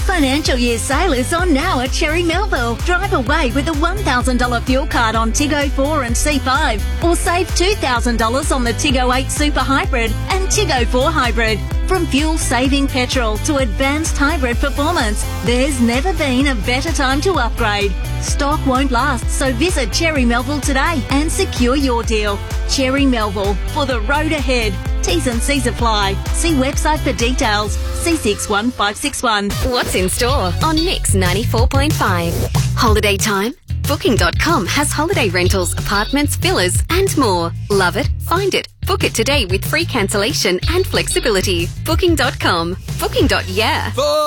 financial year sale is on now at Cherry Melville. Drive away with a $1,000 fuel card on Tiggo 4 and C5, or save $2,000 on the Tiggo 8 Super Hybrid and Tiggo 4 Hybrid. From fuel-saving petrol to advanced hybrid performance, there's never been a better time to upgrade. Stock won't last, so visit Cherry Melville today and secure your deal. Cherry Melville, for the road ahead. T's and C's apply. See website for details. C61561. What's in store on Mix 94.5? Holiday time? Booking.com has holiday rentals, apartments, villas and more. Love it? Find it. Book it today with free cancellation and flexibility. Booking.com. Booking.yeah.